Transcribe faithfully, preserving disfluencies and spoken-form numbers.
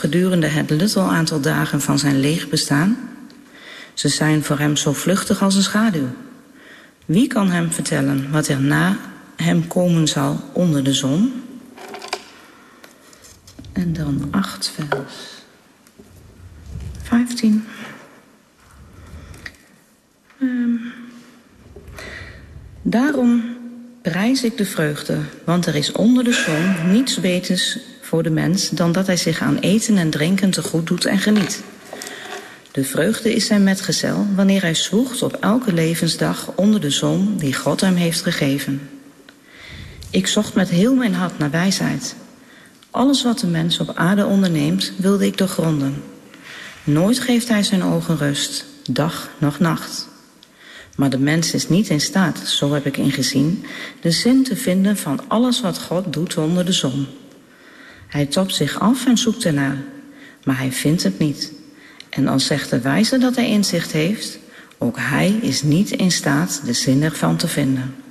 gedurende het luttel aantal dagen van zijn leeg bestaan? Ze zijn voor hem zo vluchtig als een schaduw. Wie kan hem vertellen wat er na hem komen zal onder de zon? En dan acht vers vijftien. Um, Daarom prijs ik de vreugde, want er is onder de zon niets beters voor de mens dan dat hij zich aan eten en drinken te goed doet en geniet. De vreugde is zijn metgezel wanneer hij zwoegt op elke levensdag onder de zon die God hem heeft gegeven. Ik zocht met heel mijn hart naar wijsheid. Alles wat de mens op aarde onderneemt, wilde ik doorgronden. Nooit geeft hij zijn ogen rust, dag noch nacht. Maar de mens is niet in staat, zo heb ik ingezien, de zin te vinden van alles wat God doet onder de zon. Hij topt zich af en zoekt ernaar, maar hij vindt het niet. En al zegt de wijze dat hij inzicht heeft, ook hij is niet in staat de zin ervan te vinden.